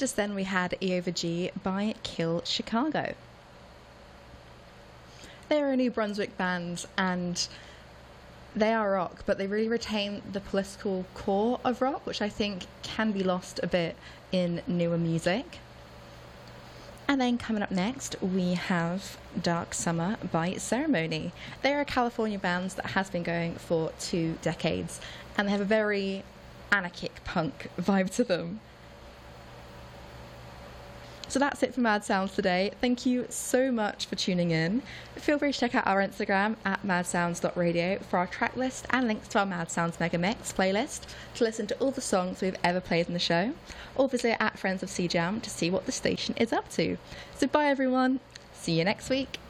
Just then we had E over G by Kill Chicago. They're a New Brunswick band and they are rock, but they really retain the political core of rock, which I think can be lost a bit in newer music. And then coming up next, we have Dark Summer by Ceremony. They're a California band that has been going for 2 decades, and they have a very anarchic punk vibe to them. So that's it for Mad Sounds today. Thank you so much for tuning in. Feel free to check out our Instagram at madsounds.radio for our track list and links to our Mad Sounds Mega Mix playlist to listen to all the songs we've ever played in the show, or visit at Friends of CJAM to see what the station is up to. So bye everyone, see you next week.